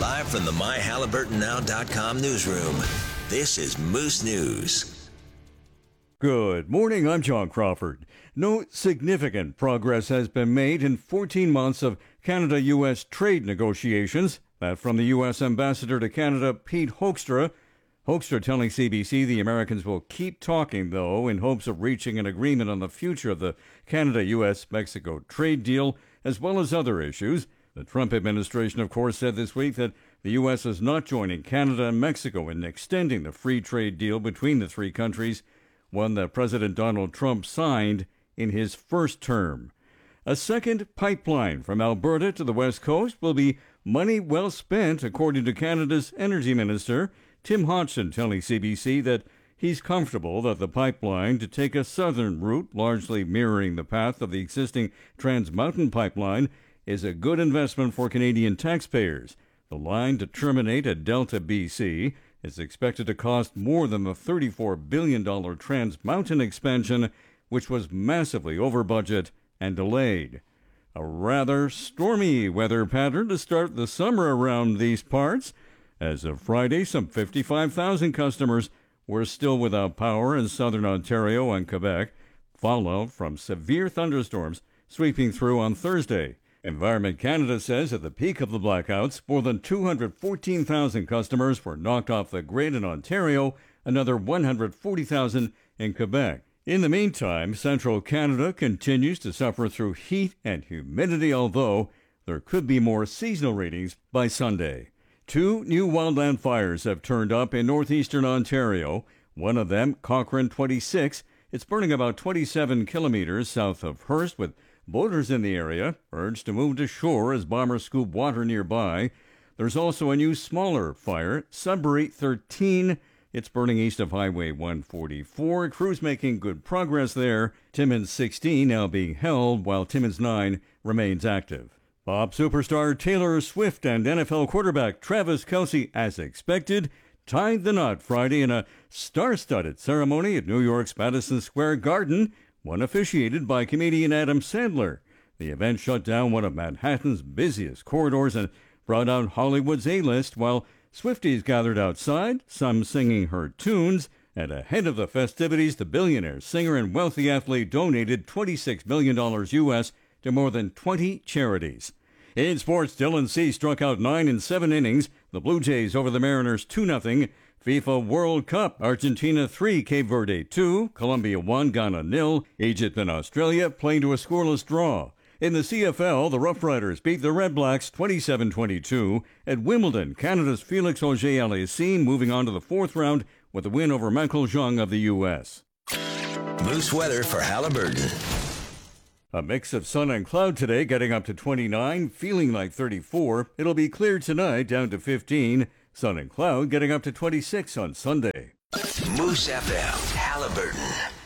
Live from the MyHalliburtonNow.com newsroom, this is Moose News. Good morning, I'm John Crawford. No significant progress has been made in 14 months of Canada-U.S. trade negotiations. That from the U.S. Ambassador to Canada, Pete Hoekstra. Hoekstra telling CBC the Americans will keep talking, though, in hopes of reaching an agreement on the future of the Canada-U.S.-Mexico trade deal, as well as other issues. The Trump administration, of course, said this week that the U.S. is not joining Canada and Mexico in extending the free trade deal between the three countries, one that President Donald Trump signed in his first term. A second pipeline from Alberta to the West Coast will be money well spent, according to Canada's Energy Minister, Tim Hodgson, telling CBC that he's comfortable that the pipeline to take a southern route, largely mirroring the path of the existing Trans Mountain pipeline, is a good investment for Canadian taxpayers. The line to terminate at Delta, BC, is expected to cost more than the $34 billion Trans Mountain expansion, which was massively over budget and delayed. A rather stormy weather pattern to start the summer around these parts. As of Friday, some 55,000 customers were still without power in southern Ontario and Quebec, fallout from severe thunderstorms sweeping through on Thursday. Environment Canada says at the peak of the blackouts, more than 214,000 customers were knocked off the grid in Ontario, another 140,000 in Quebec. In the meantime, central Canada continues to suffer through heat and humidity, although there could be more seasonal readings by Sunday. 2 new wildland fires have turned up in northeastern Ontario. One of them, Cochrane 26. It's burning about 27 kilometers south of Hearst, with boaters in the area urged to move to shore as bombers scoop water nearby. There's also a new smaller fire, Sudbury 13. It's burning east of Highway 144. Crews making good progress there. Timmins 16 now being held, while Timmins 9 remains active. Pop superstar Taylor Swift and NFL quarterback Travis Kelce, as expected, tied the knot Friday in a star-studded ceremony at New York's Madison Square Garden, one officiated by comedian Adam Sandler. The event shut down one of Manhattan's busiest corridors and brought out Hollywood's A-list, while Swifties gathered outside, some singing her tunes. And ahead of the festivities, the billionaire singer and wealthy athlete donated $26 million U.S. to more than 20 charities. In sports, Dylan Cease struck out 9 in 7 innings. The Blue Jays over the Mariners 2-0. FIFA World Cup, Argentina 3, Cape Verde 2, Colombia 1, Ghana 0, Egypt and Australia playing to a scoreless draw. In the CFL, the Rough Riders beat the Red Blacks 27-22. At Wimbledon, Canada's Felix Auger-Aliassime moving on to the 4th round with a win over Michael Jung of the U.S. Moose weather for Halliburton. A mix of sun and cloud today, getting up to 29, feeling like 34. It'll be clear tonight, down to 15. Sun and cloud getting up to 26 on Sunday. Moose FM, Halliburton.